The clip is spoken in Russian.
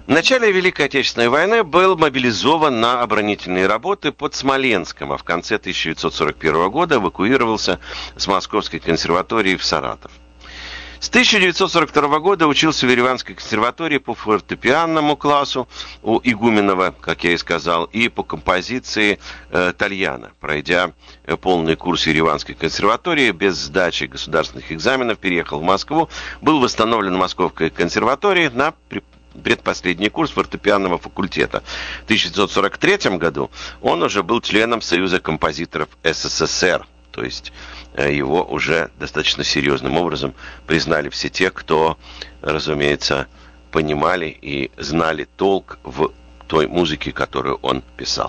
В начале Великой Отечественной войны был мобилизован на оборонительные работы под Смоленском, а в конце 1941 года эвакуировался с Московской консерватории в Саратов. С 1942 года учился в Ереванской консерватории по фортепианному классу у Игуменова, как я и сказал, и по композиции Тальяно. Пройдя полный курс Ереванской консерватории без сдачи государственных экзаменов, переехал в Москву, был восстановлен в Московской консерватории на предпоследний курс фортепианного факультета. В 1943 году он уже был членом Союза композиторов СССР, то есть его уже достаточно серьезным образом признали все те, кто, разумеется, понимали и знали толк в той музыке, которую он писал.